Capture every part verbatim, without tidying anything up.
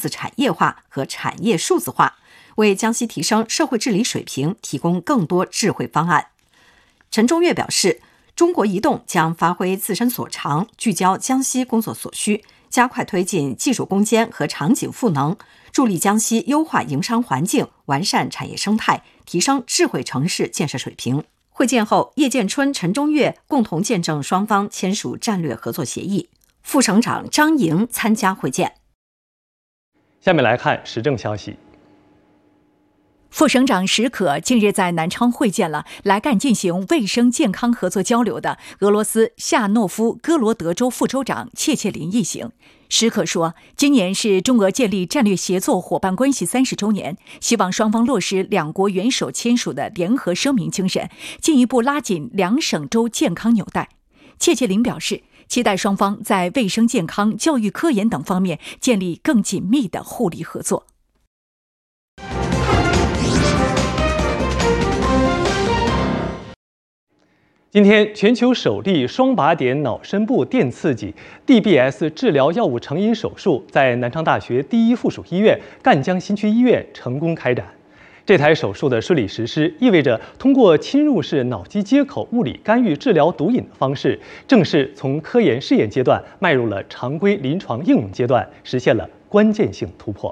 字产业化和产业数字化，为江西提升社会治理水平提供更多智慧方案。陈中岳表示，中国移动将发挥自身所长，聚焦江西工作所需，加快推进技术攻坚和场景赋能，助力江西优化营商环境，完善产业生态，提升智慧城市建设水平。会见后，叶建春、陈中岳共同见证双方签署战略合作协议。副省长张莹参加会见。 下面来看时政消息。 副省长史可近日在南昌会见了来赣进行卫生健康合作交流的俄罗斯夏诺夫哥罗德州副州长切切林一行。史可说，今年是中俄建立战略协作伙伴关系三十周年，希望双方落实两国元首签署的联合声明精神，进一步拉紧两省州健康纽带。切切林表示，期待双方在卫生健康、教育科研等方面建立更紧密的互利合作。 今天，全球首例双靶点脑深部电刺激 D B S 治疗药物成瘾手术在南昌大学第一附属医院赣江新区医院成功开展。这台手术的顺利实施，意味着通过侵入式脑机接口物理干预治疗毒瘾的方式，正式从科研试验阶段迈入了常规临床应用阶段，实现了关键性突破。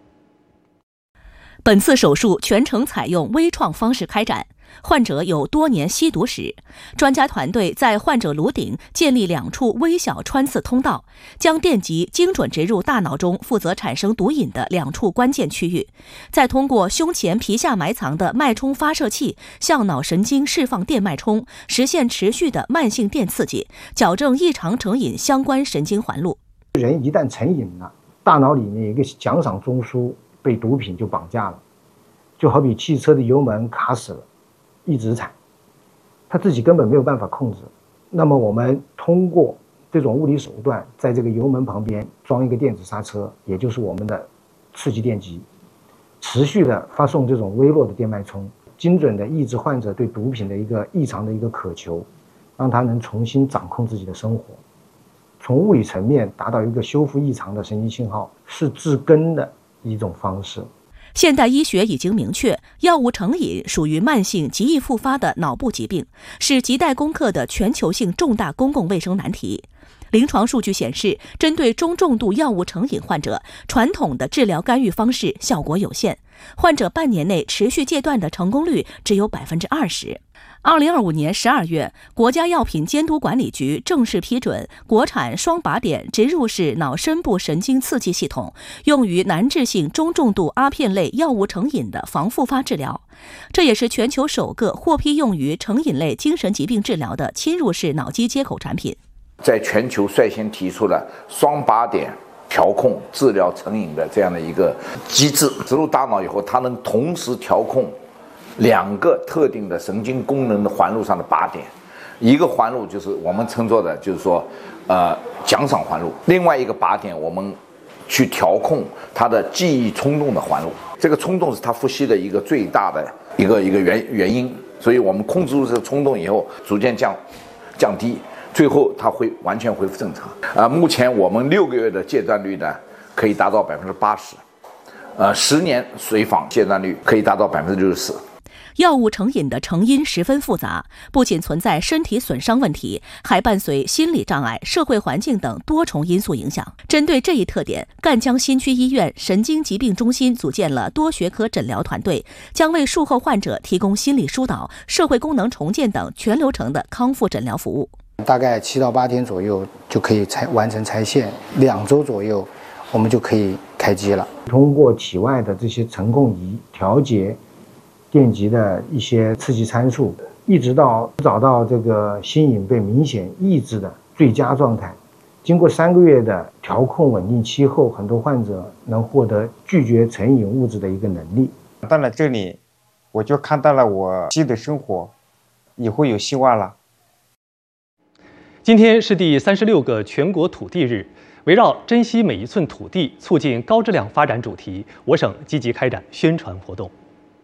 本次手术全程采用微创方式开展。患者有多年吸毒史，专家团队在患者颅顶建立两处微小穿刺通道，将电极精准植入大脑中负责产生毒瘾的两处关键区域，再通过胸前皮下埋藏的脉冲发射器向脑神经释放电脉冲，实现持续的慢性电刺激，矫正异常成瘾相关神经环路。 人一旦成瘾了，大脑里面有一个奖赏中枢被毒品就绑架了，就好比汽车的油门卡死了，一直踩，他自己根本没有办法控制。那么我们通过这种物理手段，在这个油门旁边装一个电子刹车，也就是我们的刺激电极，持续的发送这种微弱的电脉冲，精准的抑制患者对毒品的一个异常的一个渴求，让他能重新掌控自己的生活。从物理层面达到一个修复异常的神经信号，是治根的一种方式。 现代医学已经明确，药物成瘾属于慢性极易复发的脑部疾病，是亟待攻克的全球性重大公共卫生难题。临床数据显示，针对中重度药物成瘾患者，传统的治疗干预方式效果有限，患者半年内持续戒断的成功率只有百分之二十。二零二五年十二月，国家药品监督管理局正式批准国产双靶点植入式脑深部神经刺激系统，用于难治性中重度阿片类药物成瘾的防复发治疗。这也是全球首个获批用于成瘾类精神疾病治疗的侵入式脑机接口产品。 在全球率先提出了双靶点调控治疗成瘾的这样的一个机制，植入大脑以后，它能同时调控两个特定的神经功能的环路上的靶点，一个环路就是我们称作的，就是说，呃，奖赏环路；另外一个靶点，我们去调控它的记忆冲动的环路。这个冲动是它呼吸的一个最大的一个一个原原因，所以我们控制住这个冲动以后，逐渐降降低，最后它会完全恢复正常。啊、呃，目前我们六个月的戒断率呢，可以达到百分之八十，呃，十年随访戒断率可以达到百分之六十四。 药物成瘾的成因十分复杂，不仅存在身体损伤问题，还伴随心理障碍、社会环境等多重因素影响。针对这一特点，赣江新区医院神经疾病中心组建了多学科诊疗团队，将为术后患者提供心理疏导、社会功能重建等全流程的康复诊疗服务。 大概七到八天左右就可以拆完成拆线，两周左右我们就可以开机了。通过体外的这些程控仪调节电极的一些刺激参数，一直到找到这个心瘾被明显抑制的最佳状态。经过三个月的调控稳定期后，很多患者能获得拒绝成瘾物质的一个能力。 到了这里，我就看到了我新的生活以后有希望了。 今天是第三十六个全国土地日，围绕珍惜每一寸土地，促进高质量发展主题，我省积极开展宣传活动。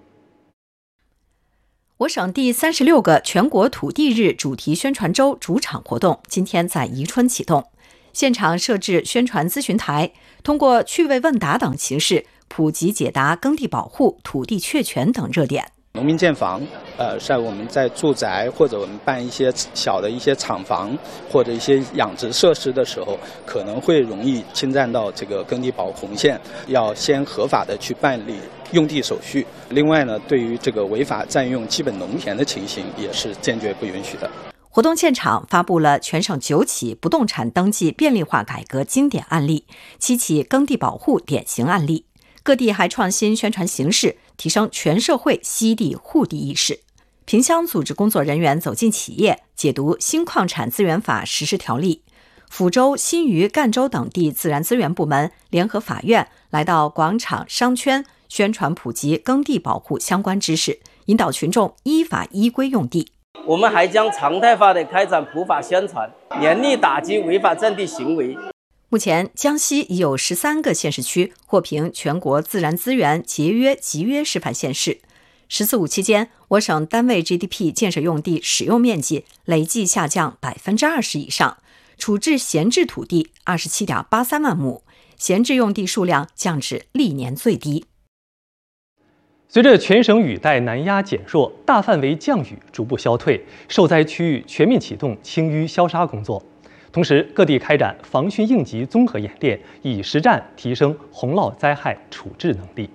我省第三十六个全国土地日主题宣传周主场活动今天在宜春启动。 现场设置宣传咨询台，通过趣味问答等形式普及解答耕地保护、土地确权等热点。 农民建房，呃，在我们在住宅或者我们办一些小的一些厂房或者一些养殖设施的时候，可能会容易侵占到这个耕地保护红线，要先合法的去办理用地手续。另外呢，对于这个违法占用基本农田的情形，也是坚决不允许的。 活动现场发布了全省九起不动产登记便利化改革经典案例，七起耕地保护典型案例。各地还创新宣传形式，提升全社会惜地护地意识。萍乡组织工作人员走进企业，解读新矿产资源法实施条例。抚州、新余、赣州等地自然资源部门联合法院来到广场、商圈，宣传普及耕地保护相关知识，引导群众依法依规用地。 我们还将常态化地开展普法宣传，严厉打击违法占地行为。 目前，江西已有十三个县市区获评全国自然资源节约集约示范县市。十四五期间，我省单位 G D P 建设用地使用面积累计下降百分之二十以上，处置闲置土地二十七点八三万亩，闲置用地数量降至历年最低。 随着全省雨带南压减弱，大范围降雨逐步消退，受灾区域全面启动清淤消杀工作。同时，各地开展防汛应急综合演练，以实战提升洪涝灾害处置能力。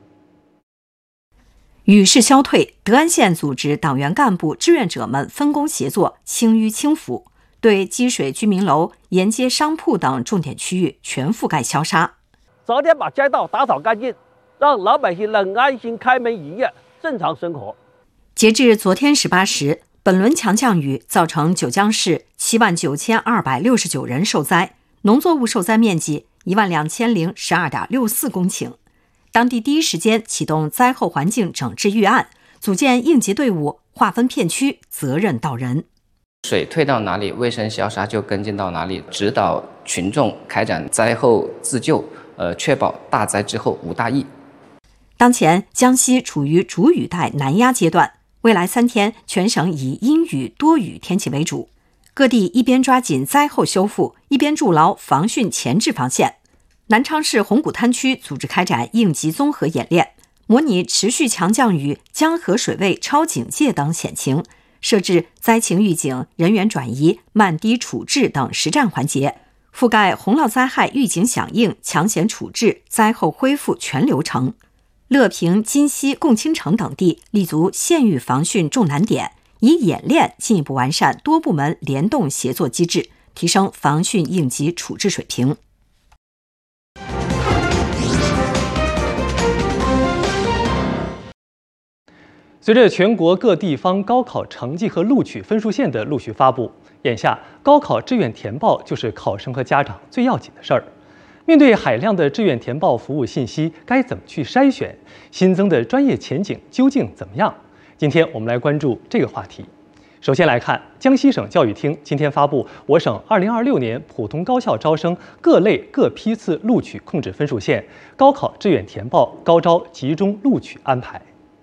雨势消退，德安县组织党员干部、志愿者们分工协作，清淤清腐，对积水居民楼、沿街商铺等重点区域全覆盖消杀。 早点把街道打扫干净，让老百姓能安心开门营业，正常生活。 截至昨天十八时，本轮强降雨造成九江市七万九千二百六十九人受灾，农作物受灾面积一万两千零十二点六四公顷。当地第一时间启动灾后环境整治预案，组建应急队伍，划分片区，责任到人。 水退到哪里，卫生消杀就跟进到哪里，指导群众开展灾后自救，呃，确保大灾之后无大疫。 当前，江西处于主雨带南压阶段。未来三天，全省以阴雨多雨天气为主，各地一边抓紧灾后修复，一边筑牢防汛前置防线。南昌市红谷滩区组织开展应急综合演练，模拟持续强降雨、江河水位超警戒等险情，设置灾情预警、人员转移、慢低处置等实战环节，覆盖洪涝灾害预警响应、抢险处置、灾后恢复全流程。乐平、金溪、共青城等地立足县域防汛重难点，以演练进一步完善多部门联动协作机制，提升防汛应急处置水平。 随着全国各地方高考成绩和录取分数线的陆续发布，眼下高考志愿填报就是考生和家长最要紧的事儿。面对海量的志愿填报服务信息，该怎么去筛选？新增的专业前景究竟怎么样？今天我们来关注这个话题。首先来看，江西省教育厅今天发布我省二零二六年普通高校招生各类各批次录取控制分数线、高考志愿填报高招集中录取安排。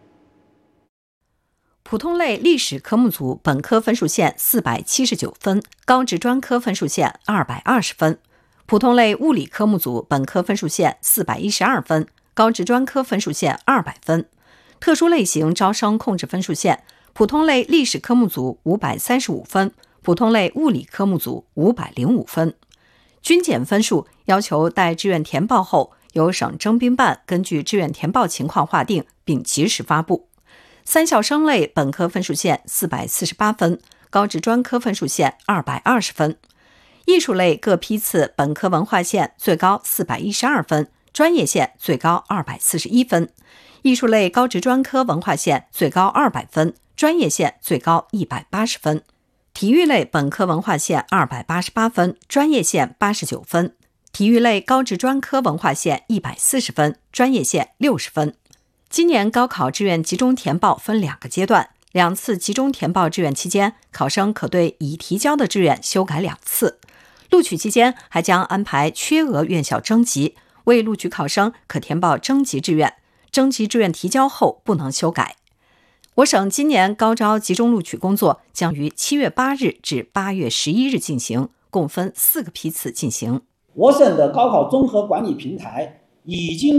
普通类历史科目组本科分数线四百七十九分，高职专科分数线二百二十分。普通类物理科目组本科分数线四百一十二分，高职专科分数线二百分。特殊类型招生控制分数线，普通类历史科目组五百三十五分，普通类物理科目组五百零五分。均检分数要求待志愿填报后，由省征兵办根据志愿填报情况划定，并及时发布。三校生类本科分数线四百四十八分，高职专科分数线二百二十分。艺术类各批次本科文化线最高四百一十二分，专业线最高二百四十一分。艺术类高职专科文化线最高二百分，专业线最高一百八十分。体育类本科文化线二百八十八分，专业线八十九分。体育类高职专科文化线一百四十分，专业线六十分。今年高考志愿集中填报分两个阶段，两次集中填报志愿期间，考生可对已提交的志愿修改两次。录取期间还将安排缺额院校征集，未录取考生可填报征集志愿，征集志愿提交后不能修改。我省今年高招集中录取工作将于七月八日至八月十一日进行， 共分四个批次进行。 我省的高考综合管理平台已经